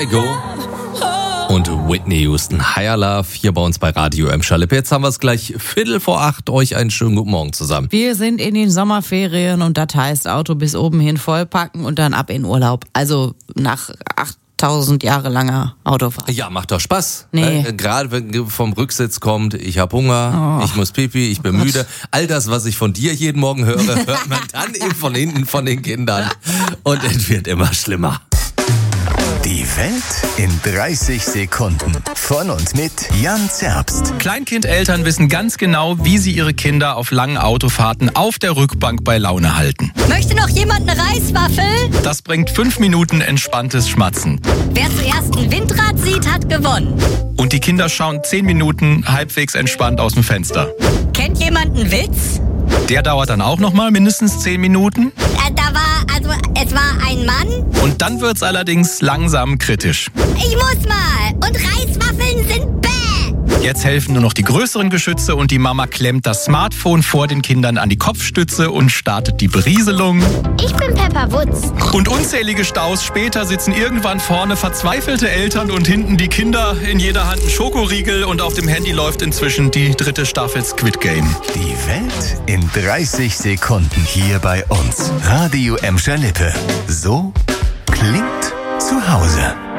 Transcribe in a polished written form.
Kygo und Whitney Houston, Higher Love, hier bei uns bei Radio Emscher Lippe. Jetzt haben wir es gleich 7:45, euch einen schönen guten Morgen zusammen. Wir sind in den Sommerferien und das heißt Auto bis oben hin vollpacken und dann ab in Urlaub. Also nach 8000 Jahre langer Autofahrt. Ja, macht doch Spaß. Nee. Gerade wenn vom Rücksitz kommt, ich habe Hunger, ich muss pipi, ich bin müde. All das, was ich von dir jeden Morgen höre, hört man dann eben von hinten von den Kindern. Und es wird immer schlimmer. Die Welt in 30 Sekunden. Von und mit Jan Zerbst. Kleinkindeltern wissen ganz genau, wie sie ihre Kinder auf langen Autofahrten auf der Rückbank bei Laune halten. Möchte noch jemand eine Reiswaffel? Das bringt 5 Minuten entspanntes Schmatzen. Wer zuerst ein Windrad sieht, hat gewonnen. Und die Kinder schauen 10 Minuten halbwegs entspannt aus dem Fenster. Kennt jemand einen Witz? Der dauert dann auch nochmal mindestens 10 Minuten. Es war ein Mann. Und dann wird's allerdings langsam kritisch. Ich muss mal. Und Reiswaffeln sind bäh. Jetzt helfen nur noch die größeren Geschütze und die Mama klemmt das Smartphone vor den Kindern an die Kopfstütze und startet die Berieselung. Ich bin Peppa Wutz. Und unzählige Staus später sitzen irgendwann vorne verzweifelte Eltern und hinten die Kinder, in jeder Hand ein Schokoriegel und auf dem Handy läuft inzwischen die 3. Staffel Squid Game. Die Welt in 30 Sekunden hier bei uns. Radio Emscher Lippe. So klingt zu Hause.